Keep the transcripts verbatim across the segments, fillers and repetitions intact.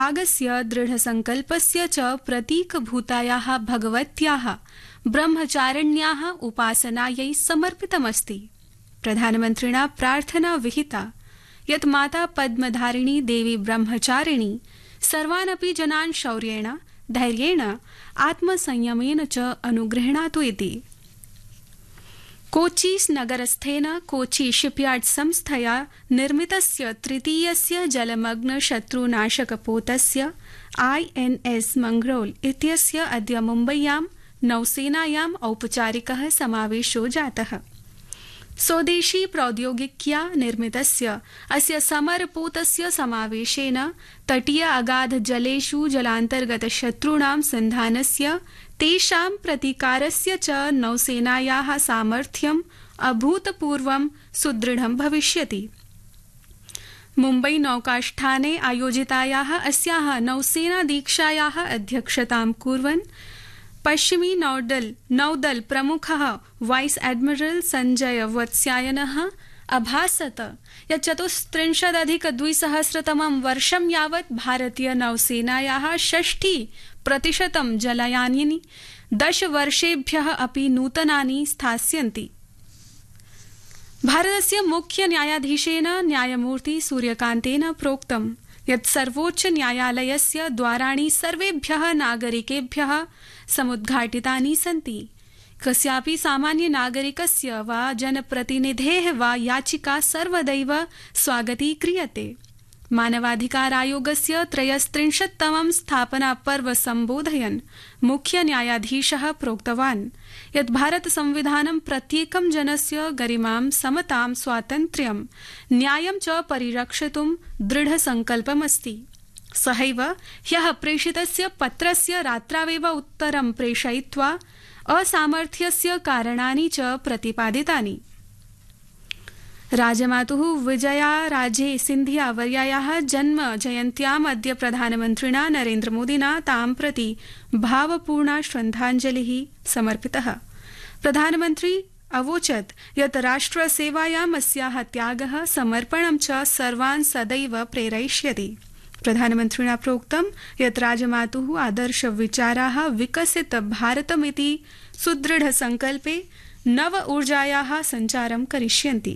त्यागस्य दृढसङ्कल्पस्य च प्रतीकभूतायाः भगवत्याः ब्रह्मचारिण्याः उपासनायै समर्पितमस्ति। प्रधानमन्त्रिणा प्रार्थना विहिता यत् माता पद्मधारिणी देवी ब्रह्मचारिणी सर्वानपि जनान् शौर्येण, धैर्येण, आत्मसंयमेन च अनुगृह्णातु इति। कोची नगरस्थेन कोची शिपयार्ड संस्थया निर्मितस्य तृतीयस्य जलमग्न शत्रुनाशकपोतस्य आई एन एस मंगरोल इत्यस्य अद्य मुम्बय्यां नौसेनायाम् औपचारिकः समावेशो जातः। स्वदेशी प्रौद्योगिक्या निर्मितस्य अस्य समरपोतस्य समावेशेन तटीय अगाध जलेषु जलान्तर्गत शत्रूणां सन्धानस्य, तेषां प्रतीकारस्य च नौसेनायाः सामर्थ्यम् अभूतपूर्वं सुदृढं भविष्यति। मुम्बई नौकाष्ठाने आयोजितायाः अस्याः नौसेना दीक्षायाः अध्यक्षतां कुर्वन् पश्चिमी नौदल नौदल प्रमुखः वाइस एडमिरल संजय वत्स्यायनः अभासत यत् चतुस्त्रिंशदधिकद्विसहस्रतमं वर्षं यावत् भारतीय नौसेनायाः षष्ठी प्रतिशतं जलयानानि दश वर्षेभ्यः अपि नूतनानि स्थास्यन्ति। भारतस्य मुख्य न्यायाधीशेन न्यायमूर्ति सूर्यकान्तेन प्रोक्तं यत् सर्वोच्च न्यायालयस्य द्वाराणि सर्वेभ्यः नागरिकेभ्यः समुद्घाटितानि सन्ति। कस्यापि सामान्य नागरिकस्य वा जनप्रतिनिधेः वा याचिका सर्वदैव स्वागतीक्रियते। मानवाधिकार आयोगस्य त्रयस्त्रिंशत्तमं स्थापना पर्व सम्बोधयन् मुख्य न्यायाधीशः प्रोक्तवान् यत् भारत संविधानं प्रत्येकं जनस्य गरिमां, समतां, स्वातन्त्र्यं, न्यायं च परिरक्षितुं दृढसङ्कल्पमस्ति। सहैव ह्यः प्रेषितस्य पत्रस्य रात्रावेव उत्तरं प्रेषयित्वा असामर्थ्यस्य कारणानि च प्रतिपादितानि। राजमातुः विजया राजे सिन्धिया वर्यायाः जन्म जयन्त्याम् अद्य प्रधानमन्त्रिणा नरेन्द्रमोदिना तां प्रति भावपूर्णा श्रद्धाञ्जलिः समर्पितः। प्रधानमन्त्री अवोचत् यत् राष्ट्रसेवायाम् अस्याः त्यागः, समर्पणं च सर्वान् सदैव प्रेरयिष्यति। प्रधानमन्त्रिणा प्रोक्तं यत् राजमातुः आदर्शविचाराः विकसित भारतमिति सुदृढसङ्कल्पे नव ऊर्जायाः सञ्चारं करिष्यन्ति।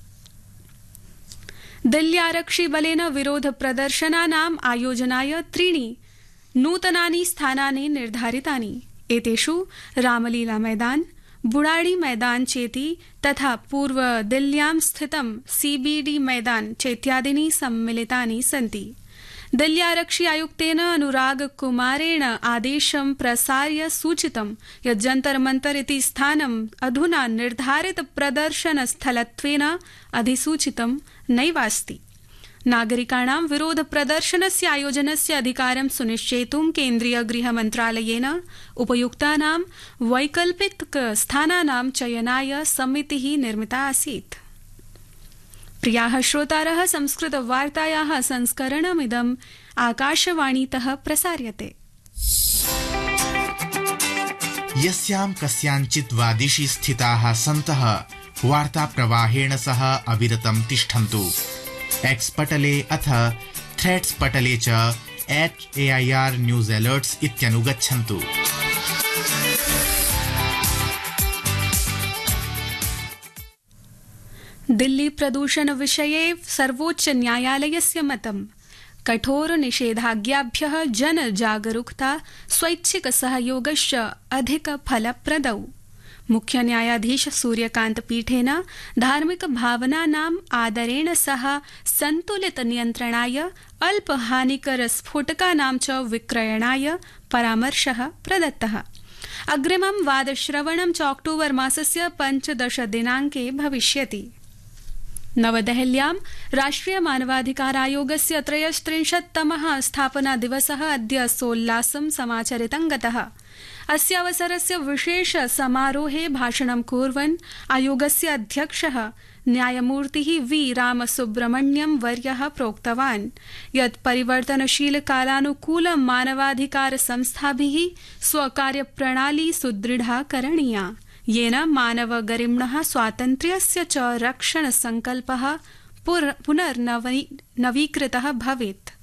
दिल्ल्यारक्षिबलेन विरोध प्रदर्शनानाम् आयोजनाय त्रीणि नूतनानि स्थानानि निर्धारितानि। एतेषु रामलीला मैदान, बुडाडी मैदान चेति तथा पूर्व दिल्ल्यां स्थितं सीबीडी मैदान चेत्यादीनि सम्मिलितानि सन्ति। दिल्ल्यारक्षि आयुक्तेन अनुराग कुमारेण आदेशं प्रसार्य सूचितं यत् जन्तर मंतर इति स्थानम् अधुना निर्धारित प्रदर्शन स्थलत्वेन अधिसूचितं नैवास्ति। नागरिकाणां विरोध प्रदर्शनस्य आयोजनस्य अधिकारं सुनिश्चेतुं केन्द्रीय गृह मन्त्रालयेन उपयुक्तानां वैकल्पिक स्थानानां चयनाय समितिः निर्मिता आसीत्। प्रियाः श्रोतारः, संस्कृत वार्तायाः संस्करणमिदम् आकाशवाणीतः प्रसार्यते। यस्यां कस्याञ्चित् वादिषि स्थिताः सन्तः वार्ताप्रवाहेण सह अविरतं तिष्ठन्तु। एक्स पटले अथ थ्रेड्स पटले च at AIR news alerts इत्यनुगच्छन्तु। Delhi प्रदूषण विषये सर्वोच्च न्यायालयस्य मतं कठोर निषेधाज्ञाभ्यः जन जागरूकता, स्वैच्छिक सहयोगश्च अधिक फलप्रदौ। मुख्य न्यायाधीश सूर्यकान्त पीठेन धार्मिक भावनानाम् आदरेण सह सन्तुलित नियन्त्रणाय, अल्पहानिकर स्फोटकानां च विक्रयणाय परामर्शः प्रदत्तः। अग्रिमं वादश्रवणं च अक्टोबर मासस्य पञ्चदश दिनाङ्के भविष्यति। नवदेहल्यां राष्ट्रिय मानवाधिकार आयोगस्य त्रयस्त्रिंशत्तमः स्थापना दिवसः अद्य सोल्लासं समाचरितं गतः। अस्यावसरस्य विशेष समारोहे भाषणं कुर्वन् आयोगस्य अध्यक्षः न्यायमूर्तिः वी रामसुब्रमण्यम वर्यः प्रोक्तवान् यत् परिवर्तनशील कालानुकूल मानवाधिकार संस्थाभिः स्वकार्यप्रणाली सुदृढा करणीया, येन मानव गरिम्णः स्वातन्त्र्यस्य च रक्षण संकल्पः पुनर्नवीकृतः भवेत्।